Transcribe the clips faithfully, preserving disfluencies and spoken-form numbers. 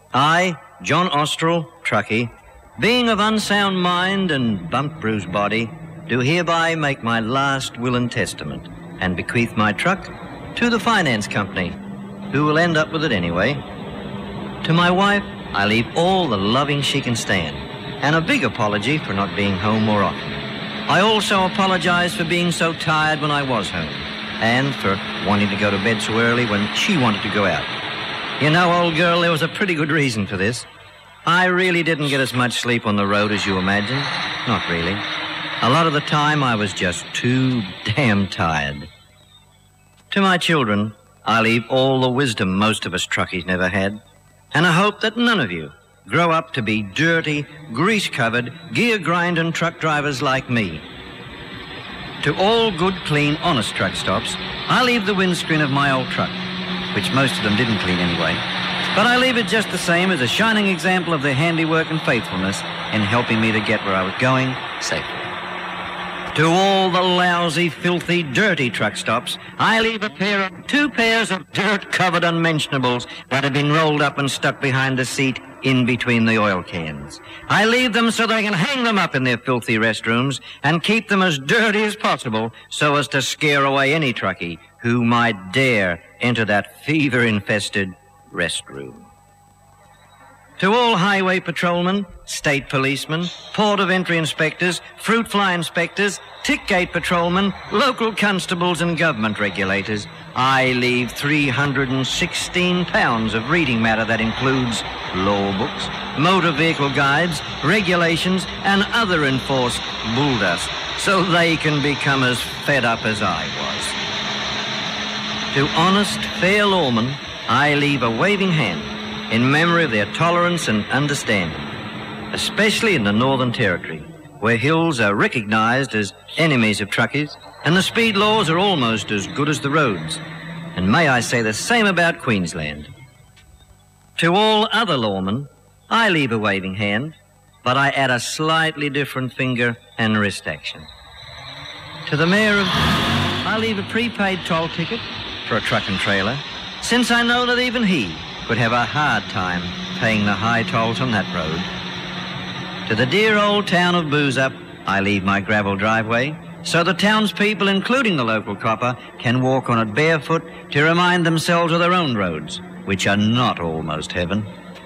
I, John Ostrell, truckie, being of unsound mind and bump-bruised body, do hereby make my last will and testament and bequeath my truck to the finance company, who will end up with it anyway. To my wife, I leave all the loving she can stand, and a big apology for not being home more often. I also apologize for being so tired when I was home, and for wanting to go to bed so early when she wanted to go out. You know, old girl, there was a pretty good reason for this. I really didn't get as much sleep on the road as you imagine. Not really. A lot of the time, I was just too damn tired. To my children, I leave all the wisdom most of us truckies never had, and I hope that none of you grow up to be dirty, grease-covered, gear-grinding truck drivers like me. To all good, clean, honest truck stops, I leave the windscreen of my old truck, which most of them didn't clean anyway, but I leave it just the same as a shining example of their handiwork and faithfulness in helping me to get where I was going safely. To all the lousy, filthy, dirty truck stops, I leave a pair of two pairs of dirt-covered unmentionables that have been rolled up and stuck behind the seat in between the oil cans. I leave them so they can hang them up in their filthy restrooms and keep them as dirty as possible so as to scare away any truckie who might dare enter that fever-infested restroom. To all highway patrolmen, state policemen, port of entry inspectors, fruit fly inspectors, tick gate patrolmen, local constables and government regulators, I leave three hundred sixteen pounds of reading matter that includes law books, motor vehicle guides, regulations, and other enforced bulldust, so they can become as fed up as I was. To honest, fair lawmen, I leave a waving hand in memory of their tolerance and understanding, especially in the Northern Territory, where hills are recognized as enemies of truckies, and the speed laws are almost as good as the roads. And may I say the same about Queensland. To all other lawmen, I leave a waving hand, but I add a slightly different finger and wrist action. To the mayor of... I leave a prepaid toll ticket for a truck and trailer, since I know that even he would have a hard time paying the high tolls on that road. To the dear old town of Boozup, I leave my gravel driveway so the townspeople, including the local copper, can walk on it barefoot to remind themselves of their own roads, which are not almost heaven.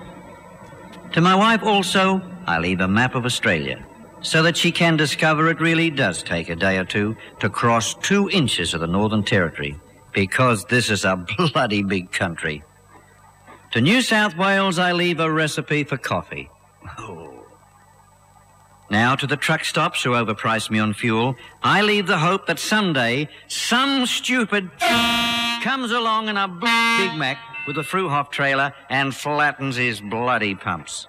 To my wife also, I leave a map of Australia so that she can discover it really does take a day or two to cross two inches of the Northern Territory, because this is a bloody big country. To New South Wales, I leave a recipe for coffee. Oh. Now, to the truck stops who overprice me on fuel, I leave the hope that someday some stupid comes along in a Big Mac with a Fruhoff trailer and flattens his bloody pumps.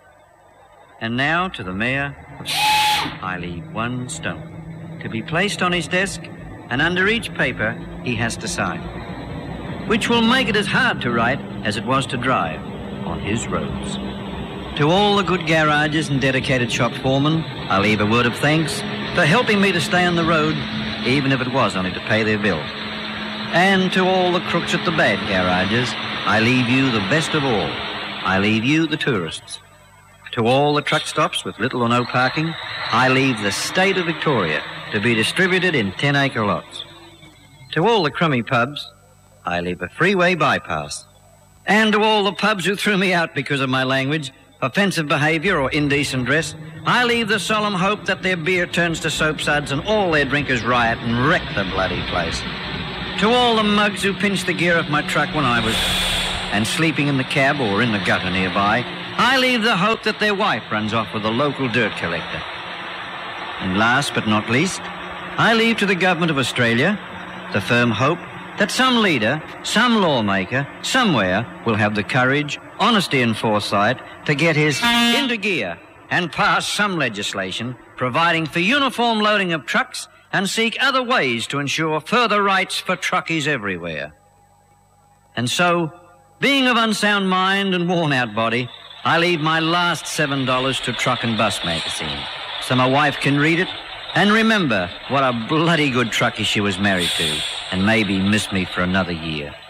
And now, to the mayor, I leave one stone to be placed on his desk, and under each paper he has to sign, which will make it as hard to write as it was to drive on his roads. To all the good garages and dedicated shop foremen, I leave a word of thanks for helping me to stay on the road, even if it was only to pay their bill. And to all the crooks at the bad garages, I leave you the best of all. I leave you the tourists. To all the truck stops with little or no parking, I leave the state of Victoria to be distributed in ten-acre lots. To all the crummy pubs, I leave a freeway bypass. And to all the pubs who threw me out because of my language, offensive behaviour or indecent dress, I leave the solemn hope that their beer turns to soapsuds and all their drinkers riot and wreck the bloody place. To all the mugs who pinched the gear off my truck when I was and sleeping in the cab or in the gutter nearby, I leave the hope that their wife runs off with a local dirt collector. And last but not least, I leave to the government of Australia the firm hope that some leader, some lawmaker, somewhere will have the courage, honesty and foresight to get his into gear and pass some legislation providing for uniform loading of trucks and seek other ways to ensure further rights for truckies everywhere. And so, being of unsound mind and worn-out body, I leave my last seven dollars to Truck and Bus magazine so my wife can read it and remember what a bloody good truckie she was married to, and maybe miss me for another year.